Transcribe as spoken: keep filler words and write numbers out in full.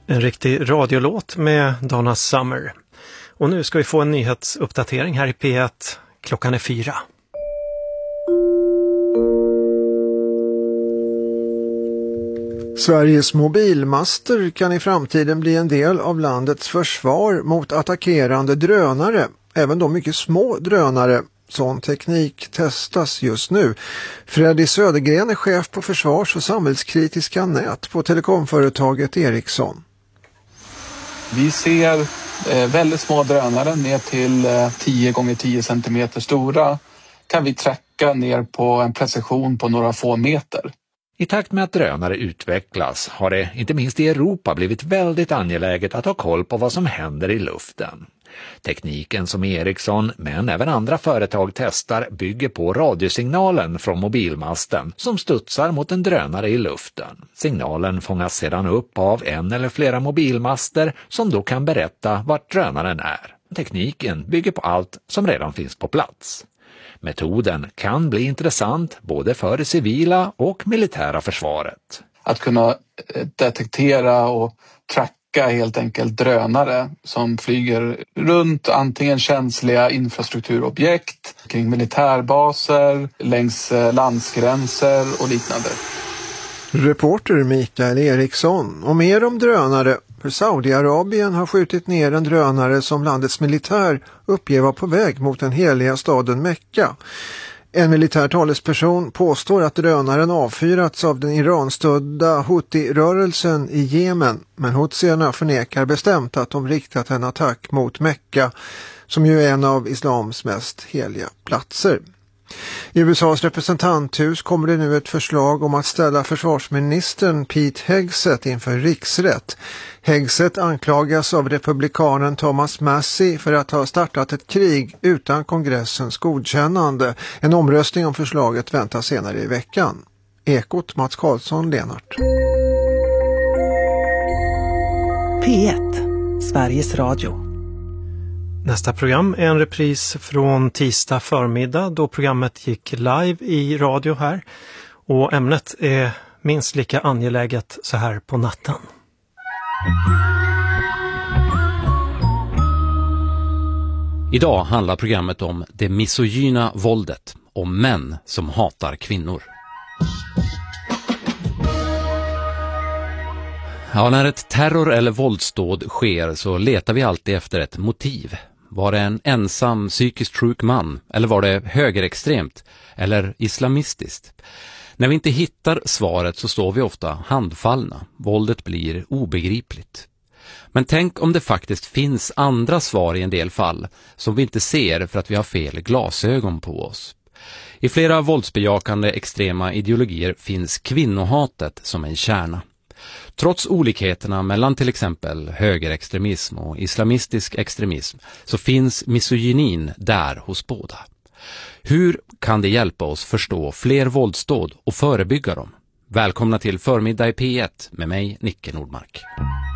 En riktig radiolåt med Donna Summer. Och nu ska vi få en nyhetsuppdatering här i P ett. Klockan är fyra. Sveriges mobilmaster kan i framtiden bli en del av landets försvar mot attackerande drönare, även de mycket små drönare. Sån teknik testas just nu. Freddy Södergren är chef på försvars- och samhällskritiska nät på telekomföretaget Ericsson. Vi ser eh, väldigt små drönare ner till eh, tio gånger tio centimeter stora. Kan vi tracka ner på en precision på några få meter. I takt med att drönare utvecklas har det inte minst i Europa blivit väldigt angeläget att ha koll på vad som händer i luften. Tekniken som Ericsson, men även andra företag testar, bygger på radiosignalen från mobilmasten som studsar mot en drönare i luften. Signalen fångas sedan upp av en eller flera mobilmaster som då kan berätta vart drönaren är. Tekniken bygger på allt som redan finns på plats. Metoden kan bli intressant både för det civila och militära försvaret. Att kunna detektera och tracka helt enkelt drönare som flyger runt antingen känsliga infrastrukturobjekt, kring militärbaser, längs landsgränser och liknande. Reporter Mikael Eriksson. Och mer om drönare. För Saudiarabien har skjutit ner en drönare som landets militär uppger var på väg mot den heliga staden Mekka. En militär talesperson påstår att drönaren avfyrats av den Iranstödda Houthi-rörelsen i Jemen, men Houthierna förnekar bestämt att de riktat en attack mot Mekka, som ju är en av islams mest heliga platser. I U S A:s representanthus kommer det nu ett förslag om att ställa försvarsministern Pete Hegseth inför riksrätt. Hegseth anklagas av republikanen Thomas Massie för att ha startat ett krig utan kongressens godkännande. En omröstning om förslaget väntas senare i veckan. Ekot Mats Karlsson, Lenart. P ett, Sveriges Radio. Nästa program är en repris från tisdag förmiddag då programmet gick live i radio här. Och ämnet är minst lika angeläget så här på natten. Idag handlar programmet om det misogyna våldet, om män som hatar kvinnor. Ja, när ett terror- eller våldsdåd sker så letar vi alltid efter ett motiv. Var det en ensam psykiskt sjuk man, eller var det högerextremt eller islamistiskt? När vi inte hittar svaret så står vi ofta handfallna. Våldet blir obegripligt. Men tänk om det faktiskt finns andra svar i en del fall som vi inte ser för att vi har fel glasögon på oss. I flera våldsbejakande extrema ideologier finns kvinnohatet som en kärna. Trots olikheterna mellan till exempel högerextremism och islamistisk extremism så finns misogynin där hos båda. Hur kan det hjälpa oss förstå fler våldsdåd och förebygga dem? Välkomna till Förmiddag i P ett med mig, Nicke Nordmark.